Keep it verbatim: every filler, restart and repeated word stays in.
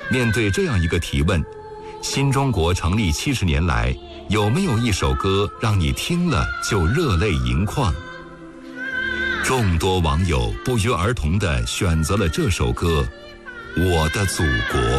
面对这样一个提问，新中国成立七十年来，有没有一首歌让你听了就热泪盈眶？众多网友不约而同地选择了这首歌《我的祖国》。